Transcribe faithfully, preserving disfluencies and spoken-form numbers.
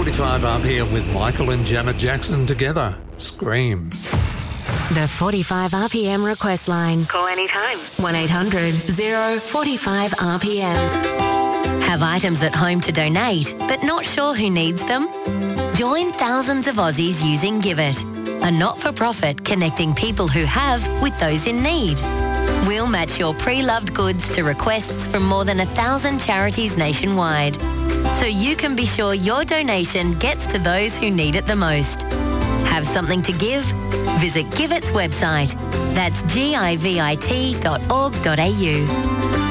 forty-five up here with Michael and Janet Jackson together. Scream. The forty-five R P M request line. Call anytime. one eight hundred oh forty-five R P M. Have items at home to donate, but not sure who needs them? Join thousands of Aussies using Give It, a not-for-profit connecting people who have with those in need. We'll match your pre-loved goods to requests from more than a thousand charities nationwide, so you can be sure your donation gets to those who need it the most. Have something to give? Visit Give It's website. That's givit dot org dot a u.